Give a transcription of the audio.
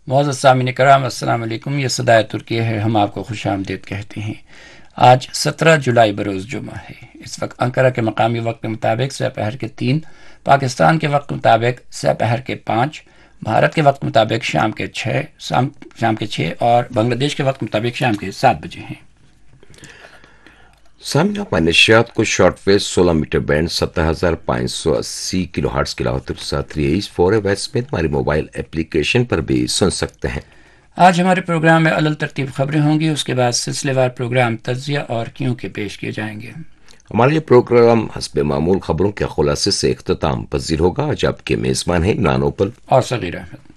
मोअज़्ज़ज़ सामीन कराम, अस्सलाम वालेकुम। ये सदाए तुर्की है, हम आपको खुशामदीद कहते हैं। आज 17 जुलाई बरोज़ जुमा है। इस वक्त अंकारा के मकामी वक्त के मुताबिक सपहर के 3, पाकिस्तान के वक्त के मुताबिक सपहर के 5, भारत के वक्त के मुताबिक शाम के 6 और बांग्लादेश के वक्त के मुताबिक शाम के 7 बजे हैं। सामना मानसियात को shortwave 16 metre band 17,580 kilo hertz की लाहौर के साथ 3 वेस्ट में हमारी मोबाइल एप्लीकेशन पर भी सुन सकते हैं। आज हमारे प्रोग्राम में अलल तरतीब खबरें होंगी, उसके बाद सिलसिलेवार प्रोग्राम तज्जिया और क्यों के पेश किए जाएंगे। हमारा ये प्रोग्राम हस्ब मामूल खबरों के खुलासे से इख्तिताम पजीर होगा। आज आपके मेजबान हैं नानोपल और सगीर अहमद।